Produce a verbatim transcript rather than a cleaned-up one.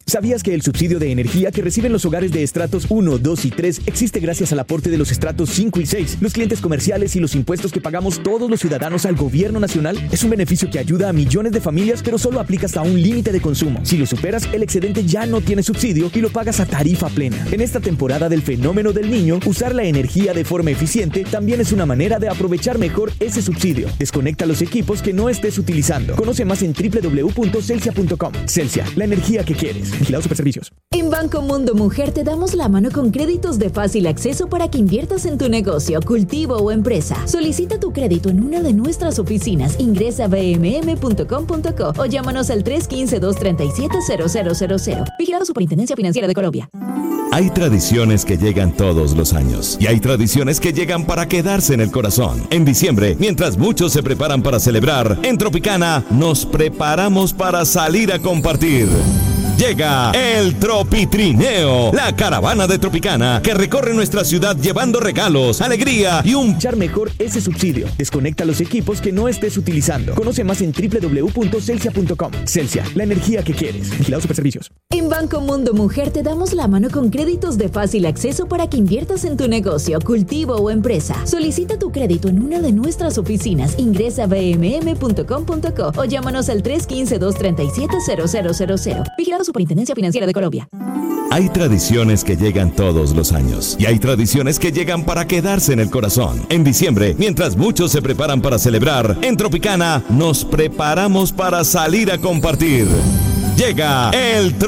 ¿Sabías que el subsidio de energía que reciben los hogares de estratos uno, dos y tres existe gracias al aporte de los estratos cinco y seis, los clientes comerciales y los impuestos que pagamos todos los ciudadanos al gobierno nacional? Es un beneficio que ayuda a millones de familias, pero solo aplica hasta un límite de consumo. Si lo superas, el excedente ya no tiene subsidio y lo pagas a tarifa plena. En esta temporada del fenómeno del Niño, usar la energía de forma eficiente también es una manera de aprovechar mejor ese subsidio. Desconecta los equipos que no estés utilizando. Conoce más en doble u doble u doble u punto celsia punto com. Celsia, la energía que quieres. Vigilado Superservicios. En Banco Mundo Mujer te damos la mano con créditos de fácil acceso para que inviertas en tu negocio, cultivo o empresa. Solicita tu crédito en una de nuestras oficinas. Ingresa a b m m punto com punto co o llámanos al tres uno cinco, dos tres siete, cero cero cero cero. Vigilado Superintendencia Financiera de Colombia. Hay tradiciones que llegan todos los años y hay tradiciones que llegan para quedarse en el corazón. En diciembre, mientras muchos se preparan para celebrar, en Tropicana nos preparamos para salir a compartir. Llega el Tropitrineo, la caravana de Tropicana que recorre nuestra ciudad llevando regalos, alegría y un echar mejor ese subsidio. Desconecta los equipos que no estés utilizando. Conoce más en doble u doble u doble u punto celsia punto com. Celsia, la energía que quieres. Vigilado Superservicios. En Banco Mundo Mujer te damos la mano con créditos de fácil acceso para que inviertas en tu negocio, cultivo o empresa. Solicita tu crédito en una de nuestras oficinas. Ingresa a b m m punto com punto co o llámanos al tres uno cinco, dos tres siete, cero cero cero cero. Vigilado Superintendencia Financiera de Colombia. Hay tradiciones que llegan todos los años y hay tradiciones que llegan para quedarse en el corazón. En diciembre, mientras muchos se preparan para celebrar, en Tropicana nos preparamos para salir a compartir. Llega el